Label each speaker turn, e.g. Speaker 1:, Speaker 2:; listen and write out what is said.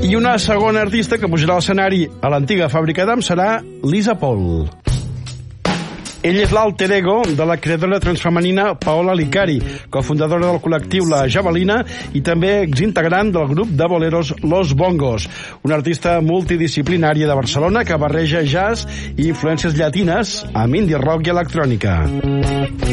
Speaker 1: I una segona artista que pujarà a l'escenari a l'antiga fàbrica d'Am serà Lisa Paul. Ell és l'alter ego de la creadora transfemenina Paola Licari, cofundadora del col·lectiu La Javelina i també exintegrant del grup de boleros Los Bongos, una artista multidisciplinària de Barcelona que barreja jazz i influències llatines amb indie rock i electrònica.